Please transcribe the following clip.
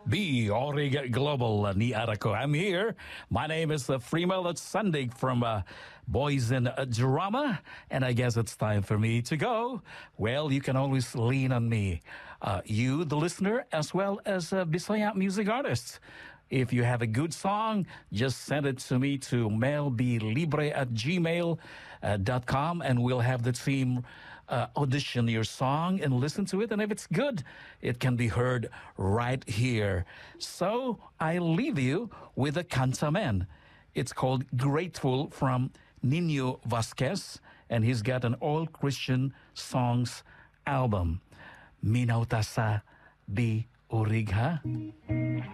The Orig Global ni Arako. I'm here. My name is Freemel Sandig from Boys in Drama, and I guess it's time for me to go. Well, you can always lean on me, you, the listener, as well as Bisaya music artists. If you have a good song, just send it to me to mailblibre@gmail.com, and we'll have the team audition your song and listen to it. And if it's good, it can be heard right here. So I leave you with a cantamen. It's called Grateful from Nino Vasquez, and he's got an all Christian songs album. Minaw ta sa di Orig, ha?